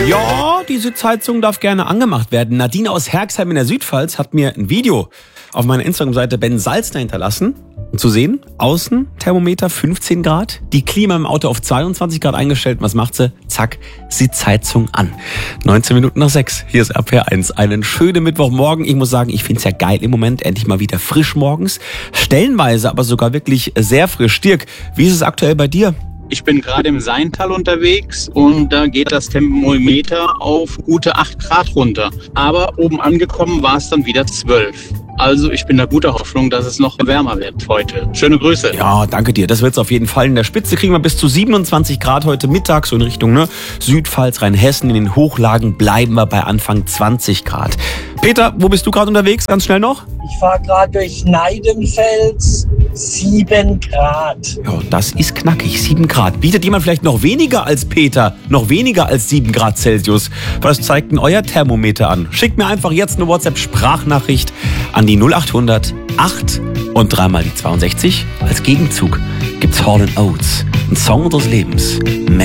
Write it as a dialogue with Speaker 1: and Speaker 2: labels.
Speaker 1: Ja, die Sitzheizung darf gerne angemacht werden. Nadine aus Herxheim in der Südpfalz hat mir ein Video auf meiner Instagram-Seite Ben Salzner hinterlassen. Zu sehen, außen Thermometer 15 Grad, die Klima im Auto auf 22 Grad eingestellt. Was macht sie? Zack, Sitzheizung an. 19 Minuten nach 6. Hier ist RPR1. Einen schönen Mittwochmorgen. Ich muss sagen, ich finde es ja geil im Moment. Endlich mal wieder frisch morgens. Stellenweise aber sogar wirklich sehr frisch. Dirk, wie ist es aktuell bei dir?
Speaker 2: Ich bin gerade im Seintal unterwegs und da geht das Thermometer auf gute 8 Grad runter. Aber oben angekommen war es dann wieder 12. Also ich bin da guter Hoffnung, dass es noch wärmer wird heute. Schöne Grüße.
Speaker 1: Ja, danke dir. Das wird es auf jeden Fall. In der Spitze kriegen wir bis zu 27 Grad heute Mittag, so in Richtung Südpfalz, Rheinhessen. In den Hochlagen bleiben wir bei Anfang 20 Grad. Peter, wo bist du gerade unterwegs? Ganz schnell noch.
Speaker 3: Ich fahre gerade durch Neidenfels, 7 Grad.
Speaker 1: Ja, das ist knackig, 7 Grad. Bietet jemand vielleicht noch weniger als Peter, noch weniger als 7 Grad Celsius? Was zeigt denn euer Thermometer an? Schickt mir einfach jetzt eine WhatsApp-Sprachnachricht an die 0800 8 und dreimal die 62. Als Gegenzug gibt's Hall & Oates, ein Song des Lebens.